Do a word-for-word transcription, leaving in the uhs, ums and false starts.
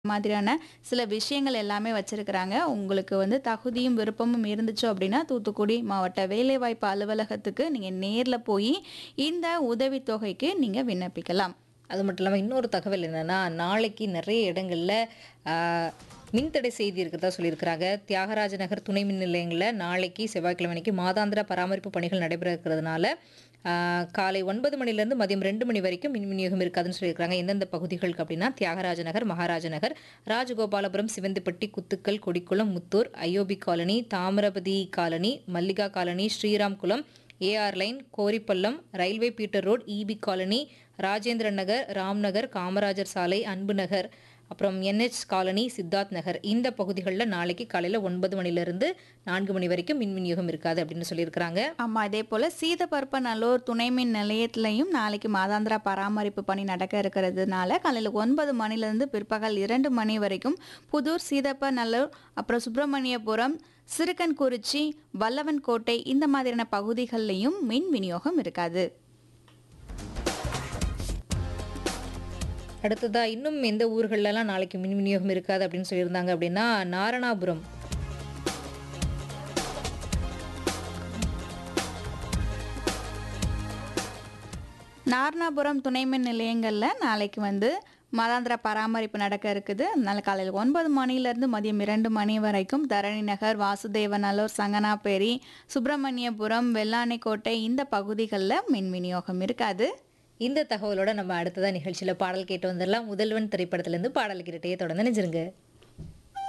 மாதிரியான சில விஷயங்கள் எல்லாமே வச்சிருக்கிறாங்க. உங்களுக்கு வந்து தகுதியும், விருப்பமும் இருந்துச்சு அப்படின்னா, தூத்துக்குடி மாவட்ட வேலைவாய்ப்பு அலுவலகத்துக்கு நீங்க நேர்ல போயி, இந்த உதவித்தொகைக்கு நீங்க விண்ணப்பிக்கலாம். அது மட்டும் இல்லாம இன்னொரு தகவல் என்னன்னா, நாளைக்கு நெறைய இடங்கள்ல ஆ மின்தடை செய்தி இருக்கிறதா சொல்லியிருக்கிறாங்க. தியாகராஜ நகர் துணை மின் நிலையங்கள்ல நாளைக்கு செவ்வாய்க்கிழமை அன்னைக்கு மாதாந்திர பராமரிப்பு பணிகள் நடைபெற இருக்கிறதுனால, ஆ காலை ஒன்பது மணிலேருந்து மதியம் ரெண்டு மணி வரைக்கும் மின் விநியோகம் இருக்காதுன்னு சொல்லியிருக்கிறாங்க. எந்தெந்த பகுதிகளுக்கு அப்படின்னா, தியாகராஜ நகர், மகாராஜ நகர், Rajagopalapuram, Sivanthipatti, குத்துக்கல், Kodikulam, Muthur, IOB colony, Thamirapathi colony, Mallika colony, ஸ்ரீராம்குளம், AR line, Koripallam, railway Peter road, EB colony, Rajendran நகர், ராம்நகர், காமராஜர் சாலை, அன்பு நகர், அப்புறம் என்ஹெச் காலனி, சித்தார்த் நகர் இந்த பகுதிகள்ல நாளைக்கு காலையில ஒன்பது மணிலேருந்து நான்கு மணி வரைக்கும் மின் விநியோகம் இருக்காது அப்படின்னு சொல்லியிருக்கிறாங்க. ஆமா. இதேபோல சீதப்பரப்பநல்லூர் துணை மின் நிலையத்திலயும் நாளைக்கு மாதாந்திர பராமரிப்பு பணி நடக்க இருக்கிறதுனால, காலையில ஒன்பது மணிலேருந்து பிற்பகல் இரண்டு மணி வரைக்கும் புதூர், சீதப்பநல்லூர், அப்புறம் சுப்பிரமணியபுரம், சிறுக்கன்குறிச்சி, வல்லவன்கோட்டை இந்த மாதிரியான பகுதிகள்லயும் மின் விநியோகம் இருக்காது. அடுத்ததா இன்னும் எந்த ஊர்கள்லலாம் நாளைக்கு மின் விநியோகம் இருக்காது அப்படின்னு சொல்லியிருந்தாங்க அப்படின்னா, நாரணாபுரம். நாரணாபுரம் துணை மின் நிலையங்கள்ல நாளைக்கு வந்து மாதாந்திர பராமரிப்பு நடக்க இருக்குது. அதனால காலையில் ஒன்பது மணிலேருந்து மதியம் இரண்டு மணி வரைக்கும் தரணி நகர், வாசுதேவநல்லூர், சங்கனாப்பேரி, சுப்பிரமணியபுரம், வெள்ளானைக்கோட்டை இந்த பகுதிகளில் மின் விநியோகம் இருக்காது. இந்த தகவலோட நம்ம அடுத்ததா நிகழ்ச்சியில பாடல் கேட்டு வந்துடலாம். முதல்வன் திரைப்படத்திலிருந்து பாடல் கேட்டுட்டே தொடர்ந்து நினைச்சிருங்க.